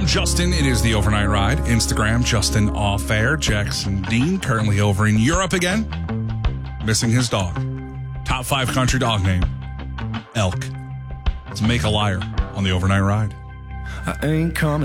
I'm Justin. It is the Overnight Ride. Instagram, Justin Off Air. Jackson Dean, currently over in Europe again, missing his dog. Top 5 country dog name, Elk. Let's make a liar on the Overnight Ride. I ain't coming.